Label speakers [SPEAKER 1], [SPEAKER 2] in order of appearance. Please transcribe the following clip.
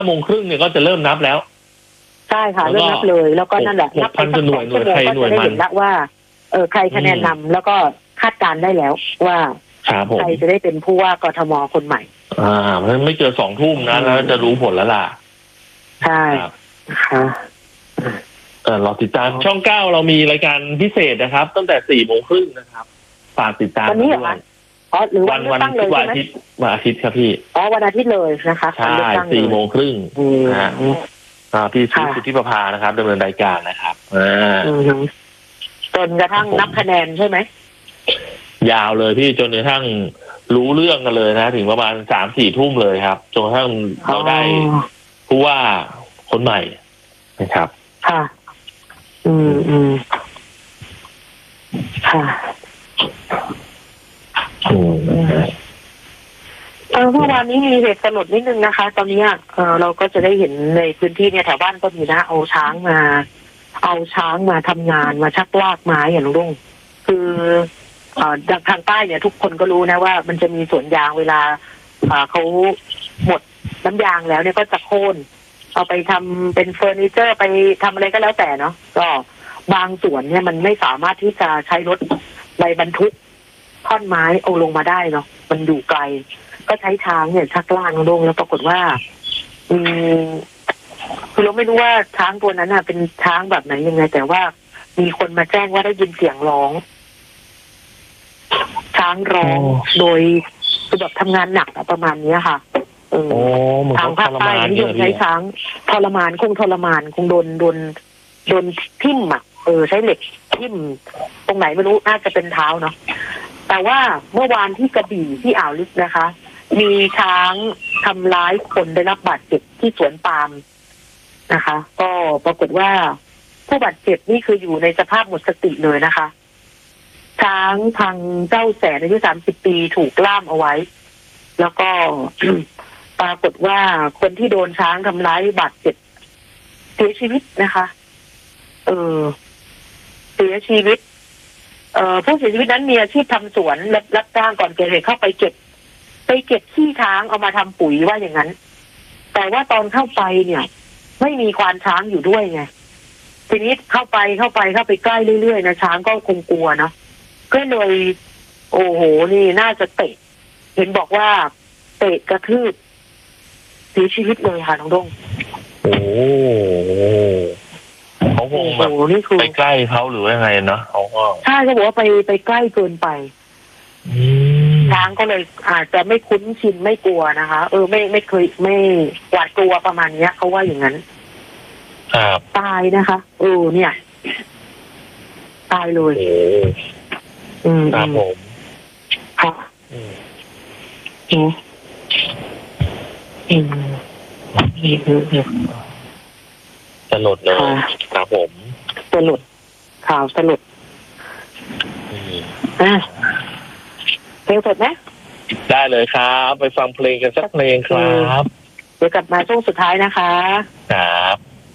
[SPEAKER 1] โมงครึ่งเนี่ยก็จะเริ่มนับแล้ว
[SPEAKER 2] ใช่ค่ะเริ่มนับเลยแล้วก็นั่นแหละนับไปสัก2 ชั่วโมงก็จะได้เห็นแล้วว่าใครคะแนนนำแล้วก็คาดการได้แล้วว่าใครจะได้เป็นผู้ว่ากทมคนใหม่
[SPEAKER 1] เพราะไม่เจอ2 ทุ่มนะแล้วจะรู้ผลแล้วล่ะ
[SPEAKER 2] ใช่ค่ะ
[SPEAKER 1] เราติดตามช่อง 9เรามีรายการพิเศษนะครับตั้งแต่ 4 โมงครึ่งนะครับฝากติดตาม
[SPEAKER 2] วันนี้เหรอหรือวัน
[SPEAKER 1] อาทิตย์วันอาทิตย์ครับพี่
[SPEAKER 2] วันอาทิตย์เลยนะคะ
[SPEAKER 1] ใช่4 โมงครึ่งพี่สุทธิประภานะครับดำเนินรายการนะครับ
[SPEAKER 2] จนกระทั่งนับคะแนนใช่ไหม
[SPEAKER 1] ยาวเลยพี่จนกระทั่งรู้เรื่องกันเลยนะถึงประมาณ 3-4 ทุ่มเลยครับจนกระทั่งเราได้ผู้ว่าคนใหม่นะครับ
[SPEAKER 2] ค่ะค่ะเมื่อวานนี้มีเหตุสลดนิดนึงนะคะตอนนี้เราก็จะได้เห็นในพื้นที่เนี่ยแถวบ้านก็มีนะเอาช้างมาทำงานมาชักลากไม้อย่างลุงคือทางใต้เนี่ยทุกคนก็รู้นะว่ามันจะมีสวนยางเวลาเขาหมดน้ำยางแล้วเนี่ยก็จะโค่นเอาไปทำเป็นเฟอร์นิเจอร์ไปทำอะไรก็แล้วแต่เนาะก็บางส่วนเนี่ยมันไม่สามารถที่จะใช้รถไปบรรทุกท่อนไม้เอาลงมาได้เนาะมันอยู่ไกลก็ใช้ช้างเนี่ยชักลากลงแล้วปรากฏว่าคือเราไม่รู้ว่าช้างตัวนั้นเป็นช้างแบบไหนยังไงแต่ว่ามีคนมาแจ้งว่าได้ยินเสียงร้องช้างร้องโดยคือแบบทำงานหนักประมาณนี้ค่ะทางภาคใต้นิยมใช้ช้างทรมานคงโดนทิ่มใช้เหล็กทิ่มตรงไหนไม่รู้น่าจะเป็นเท้าเนาะแต่ว่าเมื่อวานที่กระบี่ที่อ่าวลึกนะคะมีช้างทำร้ายคนได้รับบาดเจ็บที่สวนปาล์มนะคะก็ปรากฏว่าผู้บาดเจ็บนี่คืออยู่ในสภาพหมดสติเลยนะคะช้างพังเจ้าแสนอายุ30 ปีถูกล่ามเอาไว้แล้วก็ ปรากฏว่าคนที่โดนช้างทำร้ายบาดเจ็บเสียชีวิตนะคะเสียชีวิตผู้เสียชีวิตนั้นมีอาชีพทำสวนรับจ้างก่อนเกิดเหตุเข้าไปเก็บขี้ช้างเอามาทำปุ๋ยว่าอย่างนั้นแต่ว่าตอนเข้าไปเนี่ยไม่มีควานช้างอยู่ด้วยไงทีนี้เข้าไปใกล้เรื่อยๆนะช้างก็คงกลัวเนาะก็เลยโอ้โหนี่น่าจะเตะเห็นบอกว่าเตะกระทืบเสียชีวิตเลยค่ะน้องดง
[SPEAKER 1] โอ้เขาคงแบบไปใกล้เขาหรือว่าไงเนาะเขาก็
[SPEAKER 2] ใช่เขาบอกว่าไปใกล้เกินไปช้างก็เลยอาจจะไม่คุ้นชินไม่กลัวนะคะไม่เคยไม่หวาดกลัวประมาณนี้เขาว่าอย่างนั้นตายนะคะเนี่ยตายเลย
[SPEAKER 1] ครับผม
[SPEAKER 2] ค่ะ
[SPEAKER 1] สลดเลยครับผม
[SPEAKER 2] สลดข่าวสลดเพลงสดไหม
[SPEAKER 1] ได้เลยครับไปฟังเพลงกันสักเพลงครับ
[SPEAKER 2] เดี๋ยวกลับมาช่วงสุดท้ายนะคะ
[SPEAKER 1] ครับ